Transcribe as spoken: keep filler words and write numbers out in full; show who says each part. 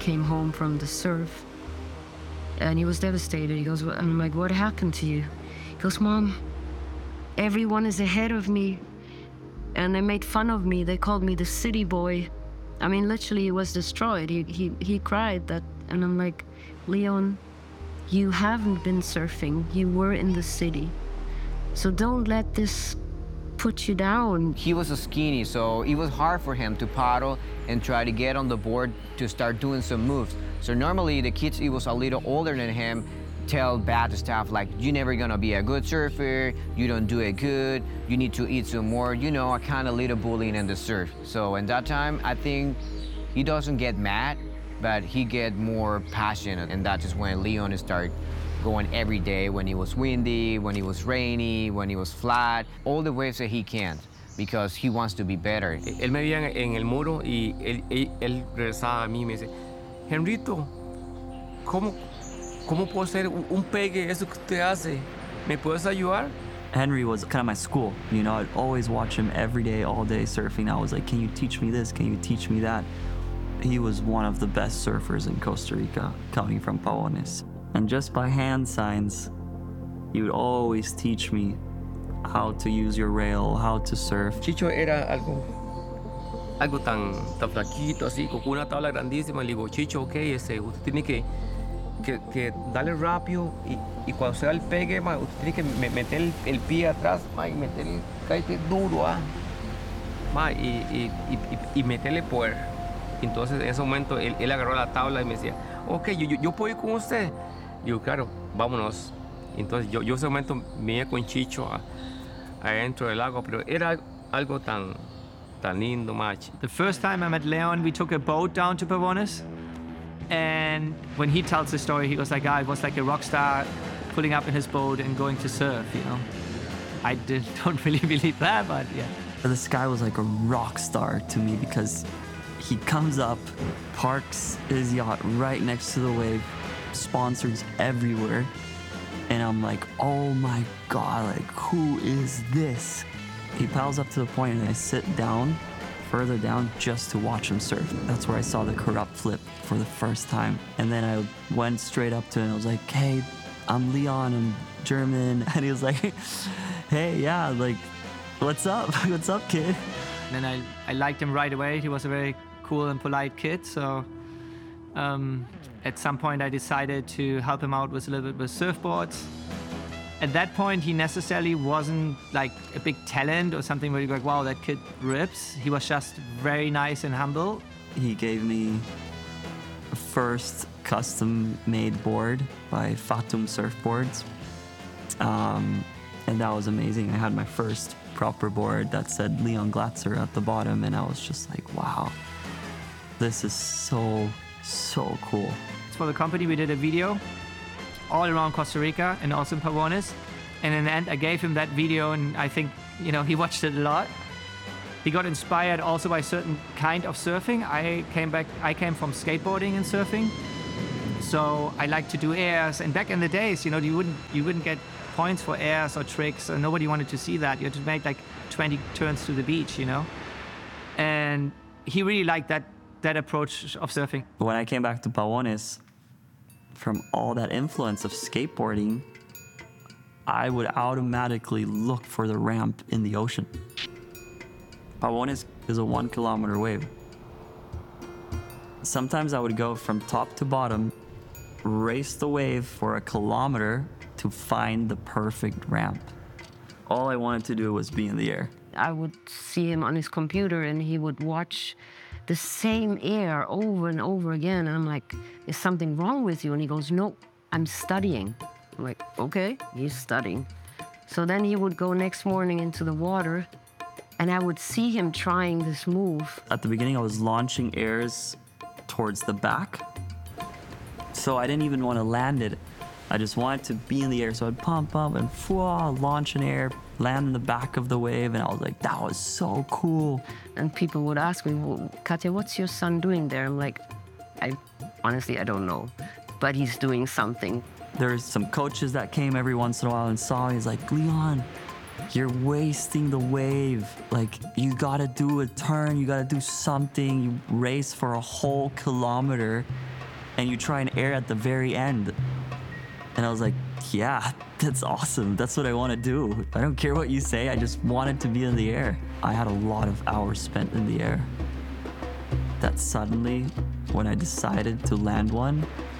Speaker 1: came home from the surf, and he was devastated. He goes, I'm like, what happened to you? He goes, Mom, everyone is ahead of me, and they made fun of me. They called me the city boy. I mean, literally, he was destroyed. He, he, he cried that, and I'm like, Leon, you haven't been surfing. You were in the city. So don't let this put you down.
Speaker 2: He was skinny, so it was hard for him to paddle and try to get on the board to start doing some moves. So normally the kids, it was a little older than him, tell bad stuff like, you're never gonna be a good surfer, you don't do it good, you need to eat some more, you know, a kind of little bullying in the surf. So in that time, I think he doesn't get mad, but he get more passionate, and that is when Leon started going every day, when it was windy, when it was rainy, when it was flat, all the waves that he can, because he wants to be better.
Speaker 3: Él me veía en, en el muro y él, él, él regresaba a mí y me dice, Henrito, ¿cómo, cómo puedo hacer un pegue, eso que usted hace? ¿Me puedes ayudar?
Speaker 4: Henry was kind of my school, you know, I'd always watch him every day, all day surfing. I was like, can you teach me this? Can you teach me that? He was one of the best surfers in Costa Rica, coming from Pavones. And just by hand signs, he would always teach me how to use your rail, how to surf.
Speaker 3: Chicho era algo, algo tan, tan flaquito, así, con una tabla grandísima. Le digo, Chicho, ok, ese, usted tiene que, que, que darle rápido y, y cuando se da el pegue, ma, usted tiene que me, meter el, el pie atrás, ma, y meter el caite duro, ah, ma, y, y, y, y meterle poder. Entonces, en ese momento, él, él agarró la tabla y me decía, ok, yo, yo, yo puedo ir con usted. Digo, claro, vámonos. Entonces, yo, yo en ese momento me iba con Chicho a, adentro del lago, pero era algo tan, tan lindo, macho.
Speaker 5: The first time I met Leon, we took a boat down to Pavones. And when he tells the story, he goes like, ah, I was like a rock star pulling up in his boat and going to surf, you know. I did, don't really believe that, but yeah.
Speaker 4: This guy was like a rock star to me because he comes up, parks his yacht right next to the wave, sponsors everywhere, and I'm like, oh my God, like, who is this? He paddles up to the point and I sit down, further down, just to watch him surf. That's where I saw the corrupt flip for the first time. And then I went straight up to him and I was like, hey, I'm Leon, I'm German. And he was like, hey, yeah, like, what's up? What's up, kid?
Speaker 5: And then I, I liked him right away. He was a very cool and polite kid, so um, at some point I decided to help him out with a little bit with surfboards. At that point, he necessarily wasn't like a big talent or something where you go like, wow, that kid rips. He was just very nice and humble.
Speaker 4: He gave me a first custom-made board by Fatum Surfboards. Um, and that was amazing. I had my first proper board that said Leon Glatzer at the bottom, and I was just like, wow, this is so, so cool.
Speaker 5: For the company, we did a video all around Costa Rica and also in Pavones. And in the end, I gave him that video, and I think, you know, he watched it a lot. He got inspired also by certain kind of surfing. I came back, I came from skateboarding and surfing. So I like to do airs. And back in the days, you know, you wouldn't, you wouldn't get points for airs or tricks, and nobody wanted to see that. You had to make like twenty turns to the beach, you know? And he really liked that, that approach of surfing.
Speaker 4: When I came back to Pavones, from all that influence of skateboarding, I would automatically look for the ramp in the ocean. Pavones is a one kilometer wave. Sometimes I would go from top to bottom, race the wave for a kilometer to find the perfect ramp. All I wanted to do was be in the air.
Speaker 1: I would see him on his computer and he would watch the same air over and over again. And I'm like, is something wrong with you? And he goes, no, I'm studying. I'm like, okay, he's studying. So then he would go next morning into the water and I would see him trying this move.
Speaker 4: At the beginning, I was launching airs towards the back. So I didn't even want to land it. I just wanted to be in the air. So I'd pump up and fwah, launch an air, land in the back of the wave. And I was like, that was so cool.
Speaker 1: And people would ask me, well, Katja, what's your son doing there? I'm like, I honestly, I don't know, but he's doing something.
Speaker 4: There's some coaches that came every once in a while and saw me. He's like, Leon, you're wasting the wave. Like, you gotta do a turn, you gotta do something. You race for a whole kilometer and you try and air at the very end. And I was like, yeah, that's awesome. That's what I want to do. I don't care what you say. I just wanted to be in the air. I had a lot of hours spent in the air. That suddenly, when I decided to land one,